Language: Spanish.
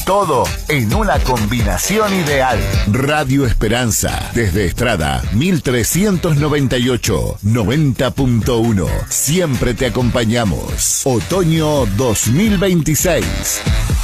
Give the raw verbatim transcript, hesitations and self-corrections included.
Todo en una combinación ideal. Radio Esperanza, desde Estrada, mil trescientos noventa y ocho, noventa punto uno. Siempre te acompañamos. Otoño dos mil veintiséis.